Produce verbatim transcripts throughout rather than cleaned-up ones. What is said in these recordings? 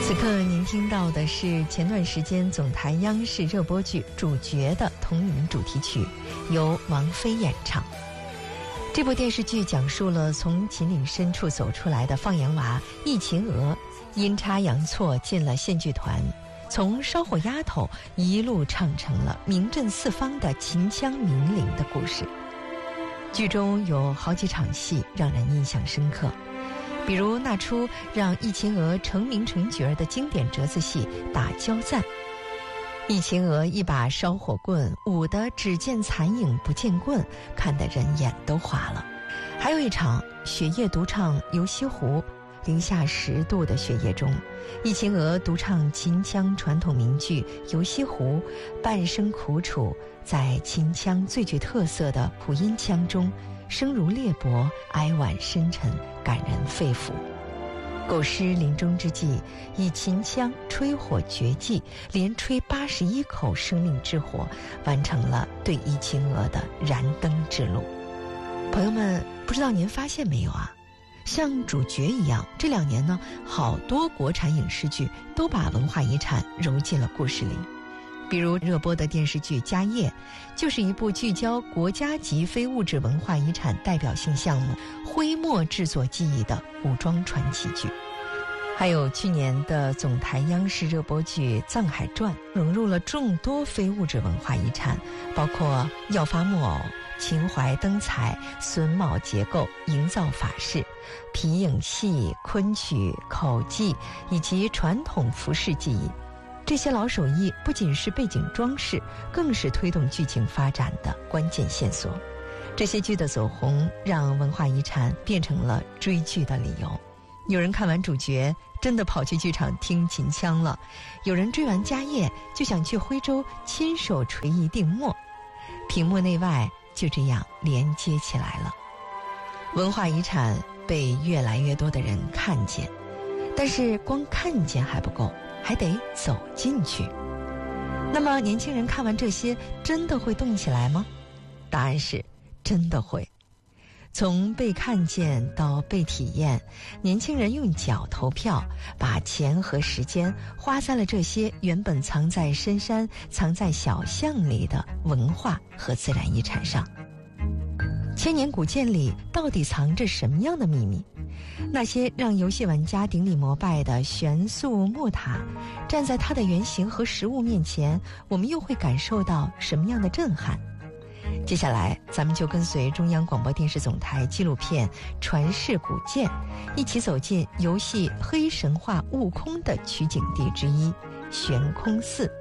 此刻您听到的是前段时间总台央视热播剧《主角》的同名主题曲，由王菲演唱。这部电视剧讲述了从秦岭深处走出来的放羊娃易秦娥，阴差阳错进了县剧团，从烧火丫头一路唱成了名震四方的秦腔名伶的故事。剧中有好几场戏让人印象深刻，比如那出让易秦娥成名成角的经典折子戏《打交赞》，易秦娥一把烧火棍舞得只见残影不见棍，看得人眼都花了。还有一场雪夜独唱《游西湖》，零下十度的雪夜中，易秦娥独唱秦腔传统名剧《游西湖》，半生苦楚，在秦腔最具特色的普音腔中，声如裂帛，哀婉深沉，感人肺腑。狗师临终之际，以秦腔吹火绝技，连吹八十一口生命之火，完成了对易秦娥的燃灯之路。朋友们，不知道您发现没有啊？像主角一样，这两年呢，好多国产影视剧都把文化遗产揉进了故事里。比如热播的电视剧《家业》，就是一部聚焦国家级非物质文化遗产代表性项目徽墨制作技艺的古装传奇剧。还有去年的总台央视热播剧《藏海传》，融入了众多非物质文化遗产，包括耀发木偶、秦淮灯彩、榫卯结构、营造法式、皮影戏、昆曲、口技以及传统服饰技艺。这些老手艺不仅是背景装饰，更是推动剧情发展的关键线索。这些剧的走红，让文化遗产变成了追剧的理由。有人看完主角，真的跑去剧场听秦腔了；有人追完家业，就想去徽州亲手锤一锭墨。屏幕内外就这样连接起来了。文化遗产被越来越多的人看见，但是光看见还不够，还得走进去。那么年轻人看完这些，真的会动起来吗？答案是真的会。从被看见到被体验，年轻人用脚投票，把钱和时间花在了这些原本藏在深山、藏在小巷里的文化和自然遗产上。千年古建里到底藏着什么样的秘密？那些让游戏玩家顶礼膜拜的悬塑木塔，站在它的原型和实物面前，我们又会感受到什么样的震撼？接下来咱们就跟随中央广播电视总台纪录片《传世古剑》，一起走进游戏黑神话悟空的取景地之一悬空寺。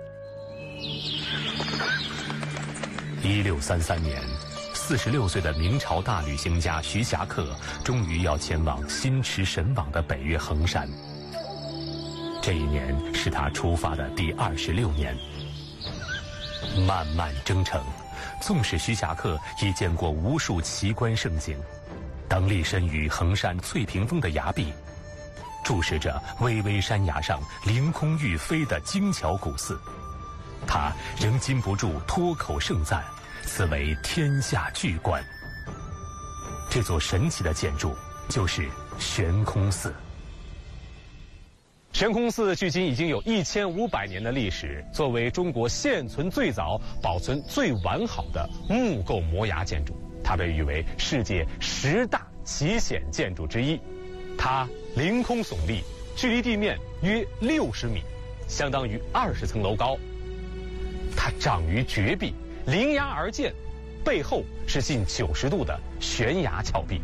一六三三年，四十六岁的明朝大旅行家徐霞客终于要前往心驰神往的北岳衡山。这一年是他出发的第二十六年。漫漫征程，纵使徐霞客已见过无数奇观胜景，当立身于衡山翠屏峰的崖壁，注视着巍巍山崖上凌空欲飞的精巧古寺，他仍禁不住脱口盛赞：此为天下巨观。这座神奇的建筑就是悬空寺。 悬空寺距今已经有一千五百年的历史，作为中国现存最早、保存最完好的木构摩崖建筑，它被誉为世界十大奇险建筑之一。它凌空耸立，距离地面约六十米，相当于二十层楼高。它长于绝壁，临崖而建，背后是近九十度的悬崖峭壁。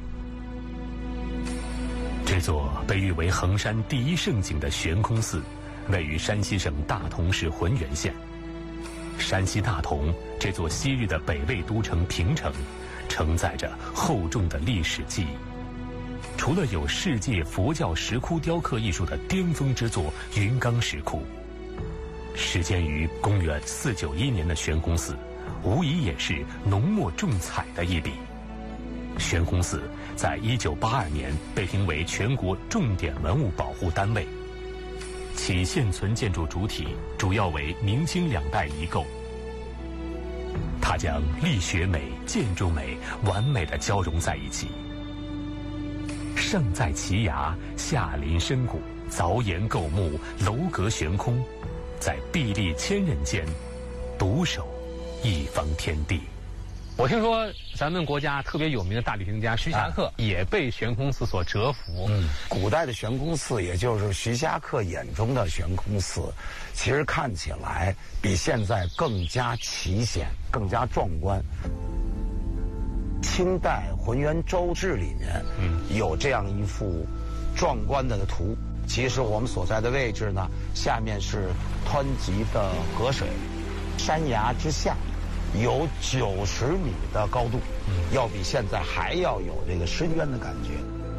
这座被誉为衡山第一胜景的悬空寺，位于山西省大同市浑源县。山西大同这座昔日的北魏都城平城，承载着厚重的历史记忆。除了有世界佛教石窟雕刻艺术的巅峰之作云冈石窟，始建于公元四九一年的悬空寺，无疑也是浓墨重彩的一笔。悬空寺在一九八二年被评为全国重点文物保护单位，其现存建筑主体主要为明清两代遗构。它将力学美、建筑美完美地交融在一起。上在奇崖，下临深谷， 凿岩构木，楼阁悬空，在壁立千仞间，独守一方天地。 我听说咱们国家特别有名的大理学家徐霞客也被悬空寺所折服。 嗯，古代的悬空寺，也就是徐霞客眼中的悬空寺，其实看起来比现在更加奇险，更加壮观。清代《浑元周志》里面有这样一幅壮观的图。其实我们所在的位置呢，下面是湍急的河水，山崖之下有九十米的高度，要比现在还要有这个深渊的感觉。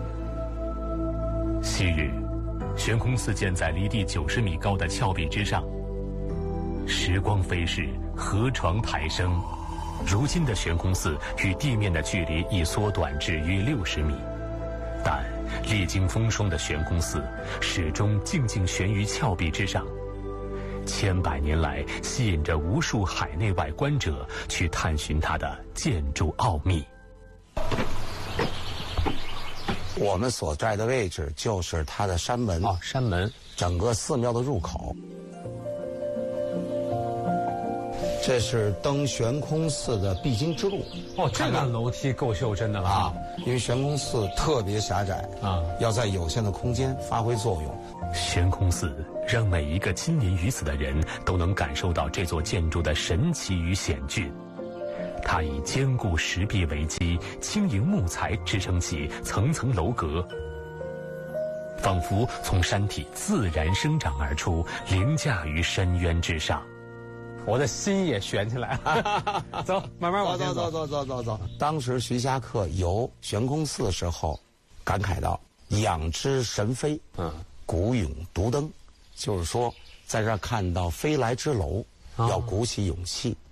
昔日，悬空寺建在离地九十米高的峭壁之上。时光飞逝，河床台升，如今的悬空寺与地面的距离已缩短至约六十米，但历经风霜的悬空寺始终静静悬于峭壁之上。千百年来，吸引着无数海内外观者去探寻它的建筑奥秘。 我们所在的位置就是它的山门哦，山门， 整个寺庙的入口。这是登悬空寺的必经之路。 哦，这个楼梯够袖珍的了啊！ 因为悬空寺特别狭窄啊，要在有限的空间发挥作用。 悬空寺让每一个亲临于此的人都能感受到这座建筑的神奇与险峻。它以坚固石壁为基，轻盈木材支撑起层层楼阁，仿佛从山体自然生长而出，凌驾于深渊之上。 我的心也悬起来了。走，慢慢往前走。 走走走走走走。当时徐霞客游悬空寺的时候，感慨到“仰之神飞，嗯，鼓勇独登”，就是说在这儿看到飞来之楼，哦、要鼓起勇气